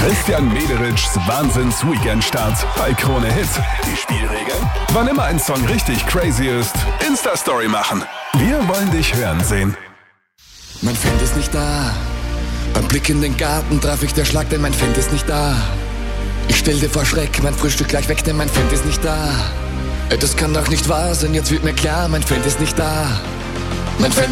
Christian Mederitschs Wahnsinns-Weekend-Start bei Krone Hit. Die Spielregeln: wann immer ein Song richtig crazy ist, Insta-Story machen. Wir wollen dich hören sehen. Mein Fan ist nicht da. Beim Blick in den Garten traf ich der Schlag, denn mein Fan ist nicht da. Ich stellte vor Schreck mein Frühstück gleich weg, denn mein Fan ist nicht da. Das kann doch nicht wahr sein, jetzt wird mir klar, mein Fan ist nicht da. Mein Fan